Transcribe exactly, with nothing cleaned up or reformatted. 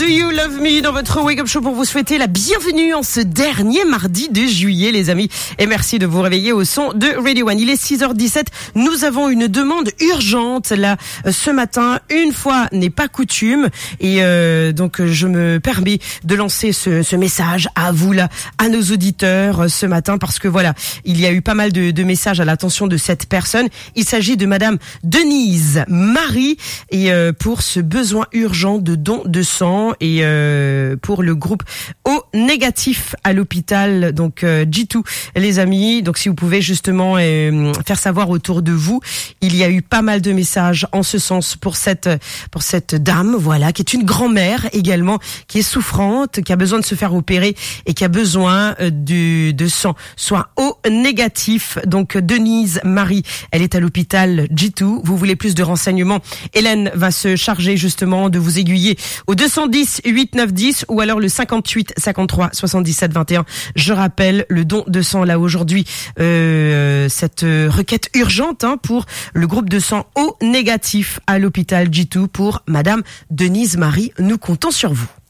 Do You Love Me dans votre Wake Up Show pour vous souhaiter la bienvenue en ce dernier mardi de juillet, les amis. Et merci de vous réveiller au son de Radio One. Il est six heures dix-sept. Nous avons une demande urgente là ce matin. Une fois n'est pas coutume. Et euh, donc je me permets de lancer ce, ce message à vous là, à nos auditeurs ce matin, parce que voilà, il y a eu pas mal de, de messages à l'attention de cette personne. Il s'agit de Madame Denise Marie et euh, pour ce besoin urgent de don de sang et euh, pour le groupe O négatif à l'hôpital, donc euh, G deux, les amis. Donc si vous pouvez justement euh, faire savoir autour de vous, il y a eu pas mal de messages en ce sens pour cette pour cette dame, voilà, qui est une grand-mère également, qui est souffrante, qui a besoin de se faire opérer et qui a besoin euh, de de sang, soit O négatif. Donc Denise Marie, elle est à l'hôpital G deux. Vous voulez plus de renseignements, Hélène va se charger justement de vous aiguiller au deux cent dix huit neuf dix ou alors le cinquante-huit cinquante-trois soixante-dix-sept vingt et un. Je rappelle le don de sang là aujourd'hui, euh, cette requête urgente hein, pour le groupe de sang O négatif à l'hôpital G deux pour Madame Denise Marie. Nous comptons sur vous.